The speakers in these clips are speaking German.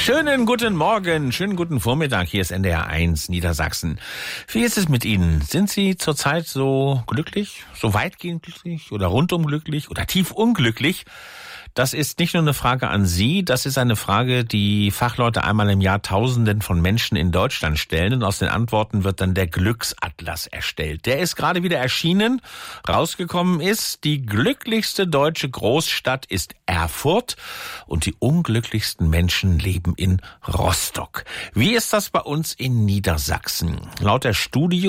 Schönen guten Morgen, schönen guten Vormittag. Hier ist NDR 1 Niedersachsen. Wie ist es mit Ihnen? Sind Sie zurzeit so glücklich, so weitgehend glücklich oder rundum glücklich oder tief unglücklich? Das ist nicht nur eine Frage an Sie, das ist eine Frage, die Fachleute einmal im Jahr Tausenden von Menschen in Deutschland stellen. Und aus den Antworten wird dann der Glücksatlas erstellt. Der ist gerade wieder erschienen. Rausgekommen ist, die glücklichste deutsche Großstadt ist Erfurt und die unglücklichsten Menschen leben in Rostock. Wie ist das bei uns in Niedersachsen? Laut der Studie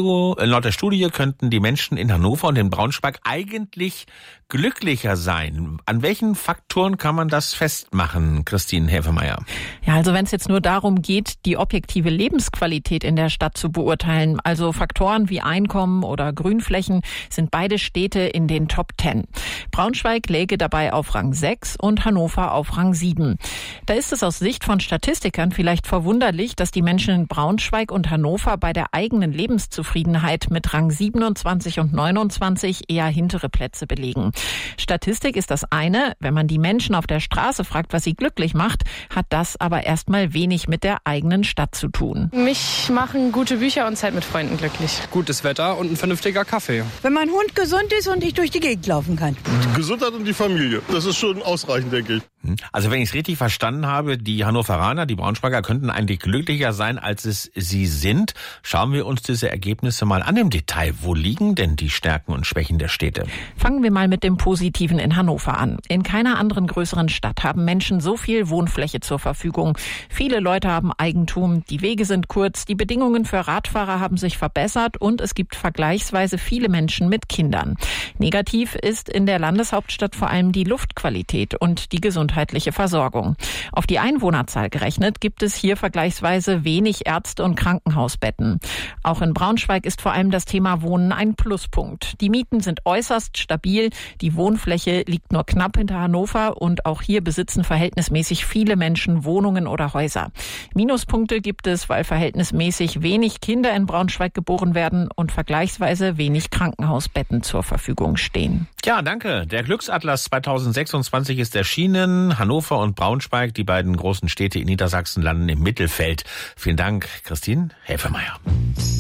könnten die Menschen in Hannover und in Braunschweig eigentlich glücklicher sein. An welchen Faktoren kann man das festmachen, Christine Häfemeyer? Ja, also wenn es jetzt nur darum geht, die objektive Lebensqualität in der Stadt zu beurteilen, also Faktoren wie Einkommen oder Grünflächen, sind beide Städte in den Top 10. Braunschweig läge dabei auf Rang 6 und Hannover auf Rang 7. Da ist es aus Sicht von Statistikern vielleicht verwunderlich, dass die Menschen in Braunschweig und Hannover bei der eigenen Lebenszufriedenheit mit Rang 27 und 29 eher hintere Plätze belegen. Statistik ist das eine. Wenn man die Menschen auf der Straße fragt, was sie glücklich macht, hat das aber erstmal wenig mit der eigenen Stadt zu tun. Mich machen gute Bücher und Zeit mit Freunden glücklich. Gutes Wetter und ein vernünftiger Kaffee. Wenn mein Hund gesund ist und ich durch die Gegend laufen kann. Die Gesundheit und die Familie. Das ist schon ausreichend, denke ich. Also wenn ich es richtig verstanden habe, die Hannoveraner, die Braunschweiger könnten eigentlich glücklicher sein, als es sie sind. Schauen wir uns diese Ergebnisse mal an im Detail. Wo liegen denn die Stärken und Schwächen der Städte? Fangen wir mal mit dem Positiven in Hannover an. In keiner anderen größeren Stadt haben Menschen so viel Wohnfläche zur Verfügung. Viele Leute haben Eigentum, die Wege sind kurz, die Bedingungen für Radfahrer haben sich verbessert und es gibt vergleichsweise viele Menschen mit Kindern. Negativ ist in der Landeshauptstadt vor allem die Luftqualität und die gesundheitliche Versorgung. Auf die Einwohnerzahl gerechnet gibt es hier vergleichsweise wenig Ärzte- und Krankenhausbetten. Auch in Braunschweig ist vor allem das Thema Wohnen ein Pluspunkt. Die Mieten sind äußerst stabil, die Wohnfläche liegt nur knapp hinter Hannover und auch hier besitzen verhältnismäßig viele Menschen Wohnungen oder Häuser. Minuspunkte gibt es, weil verhältnismäßig wenig Kinder in Braunschweig geboren werden und vergleichsweise wenig Krankenhausbetten zur Verfügung stehen. Ja, danke. Der Glücksatlas 2026 ist erschienen. Hannover und Braunschweig, die beiden großen Städte in Niedersachsen, landen im Mittelfeld. Vielen Dank, Christine Häfemeyer.